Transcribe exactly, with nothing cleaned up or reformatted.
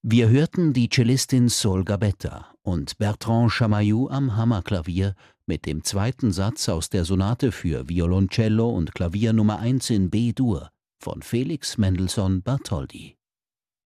Wir hörten die Cellistin Sol Gabetta und Bertrand Chamayou am Hammerklavier mit dem zweiten Satz aus der Sonate für Violoncello und Klavier Nummer eins in B-Dur von Felix Mendelssohn Bartholdy.